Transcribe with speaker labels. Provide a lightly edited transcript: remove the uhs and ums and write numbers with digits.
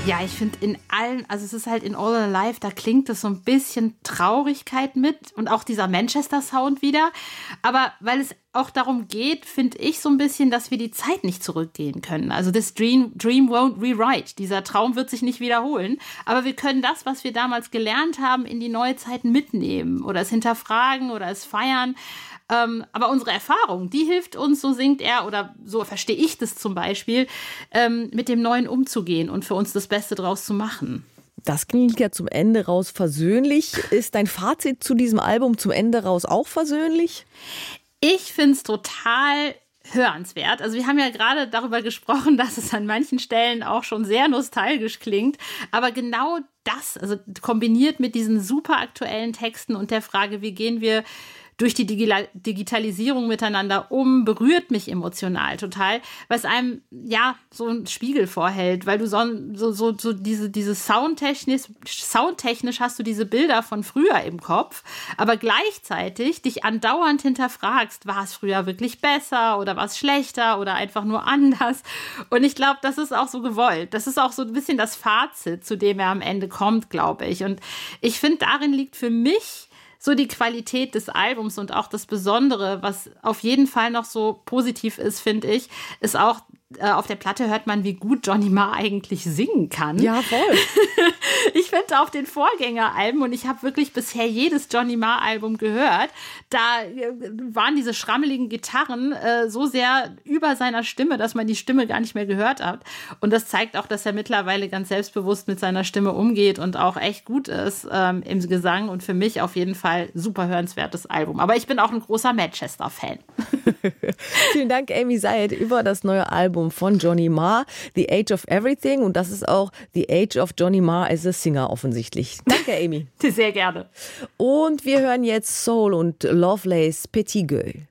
Speaker 1: Ja, ich finde in allen, also es ist halt in All Alive, da klingt es so ein bisschen Traurigkeit mit und auch dieser Manchester-Sound wieder. Aber weil es auch darum geht, finde ich so ein bisschen, dass wir die Zeit nicht zurückgehen können. Also this dream won't rewrite. Dieser Traum wird sich nicht wiederholen. Aber wir können das, was wir damals gelernt haben, in die neue Zeit mitnehmen oder es hinterfragen oder es feiern. Aber unsere Erfahrung, die hilft uns, so singt er, oder so verstehe ich das zum Beispiel, mit dem Neuen umzugehen und für uns das Beste draus zu machen.
Speaker 2: Das klingt ja zum Ende raus versöhnlich. Ist dein Fazit zu diesem Album zum Ende raus auch versöhnlich?
Speaker 1: Ich finde es total hörenswert. Also wir haben ja gerade darüber gesprochen, dass es an manchen Stellen auch schon sehr nostalgisch klingt. Aber genau das, also kombiniert mit diesen super aktuellen Texten und der Frage, wie gehen wir durch die Digitalisierung miteinander berührt mich emotional total, weil es einem ja so einen Spiegel vorhält, weil du so diese soundtechnisch hast du diese Bilder von früher im Kopf, aber gleichzeitig dich andauernd hinterfragst, war es früher wirklich besser oder war es schlechter oder einfach nur anders? Und ich glaube, das ist auch so gewollt. Das ist auch so ein bisschen das Fazit, zu dem er am Ende kommt, glaube ich. Und ich finde, darin liegt für mich so die Qualität des Albums und auch das Besondere, was auf jeden Fall noch so positiv ist, finde ich, ist auch, auf der Platte hört man, wie gut Johnny Marr eigentlich singen kann.
Speaker 2: Ja, voll.
Speaker 1: Ich finde auf den Vorgängeralben, und ich habe wirklich bisher jedes Johnny Marr-Album gehört, da waren diese schrammeligen Gitarren so sehr über seiner Stimme, dass man die Stimme gar nicht mehr gehört hat. Und das zeigt auch, dass er mittlerweile ganz selbstbewusst mit seiner Stimme umgeht und auch echt gut ist im Gesang. Und für mich auf jeden Fall super hörenswertes Album. Aber ich bin auch ein großer Manchester-Fan.
Speaker 2: Vielen Dank, Amy Sayed, über das neue Album von Johnny Marr, The Age of Everything. Und das ist auch The Age of Johnny Marr as a Singer offensichtlich. Danke, Amy.
Speaker 1: Sehr gerne.
Speaker 2: Und wir hören jetzt Soul und Lovelace Petit Gueux.